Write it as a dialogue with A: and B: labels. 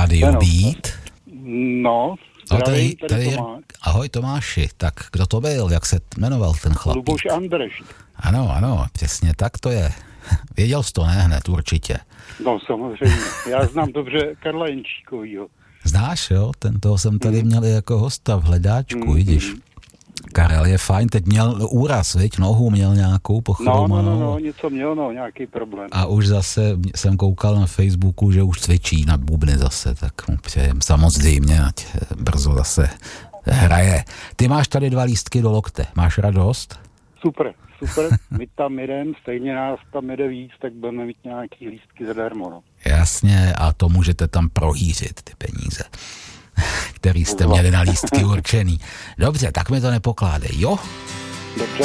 A: rádiu být.
B: No,
A: tady
B: Tomáš.
A: Ahoj Tomáši, tak kdo to byl, jak se jmenoval ten chlapík?
B: Luboš Andrš.
A: Ano, přesně tak to je. Věděl jsi to, ne hned, určitě.
B: No samozřejmě, já znám dobře Karla Jenčíkovýho.
A: Znáš, jo? Toho jsem tady měl jako hosta v hledáčku, vidíš. Karel je fajn, teď měl úraz, viď? Nohu měl nějakou pochromanou.
B: No, něco měl, nějaký problém.
A: A už zase jsem koukal na Facebooku, že už cvičí na bubny zase, tak mu přejem samozřejmě, ať brzo zase hraje. Ty máš tady 2 lístky do lokte, máš radost?
B: Super, my tam jdem, stejně nás tam jde víc, tak budeme mít nějaký lístky zadarmo, no.
A: Jasně, a to můžete tam prohýřit, ty peníze, který jste měli na lístky určený. Dobře, tak mi to nepokládej, jo?
B: Dobře.